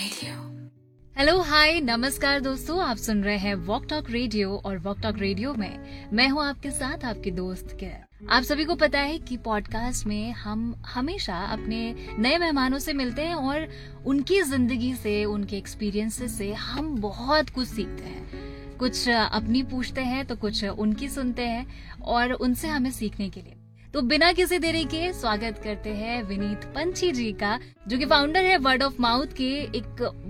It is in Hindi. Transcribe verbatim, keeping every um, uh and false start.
Radio. हेलो हाय नमस्कार दोस्तों, आप सुन रहे हैं वॉक टॉक रेडियो और वॉक टॉक रेडियो में मैं हूं आपके साथ आपकी दोस्त किरण। आप सभी को पता है कि पॉडकास्ट में हम हमेशा अपने नए मेहमानों से मिलते हैं और उनकी जिंदगी से, उनके एक्सपीरियंसेस से हम बहुत कुछ सीखते हैं। कुछ अपनी पूछते हैं तो कुछ उनकी सुनते हैं और उनसे हमें सीखने के लिए। तो बिना किसी देरी के स्वागत करते हैं विनीत पंछी जी का, जो कि फाउंडर है वर्ड ऑफ माउथ के एक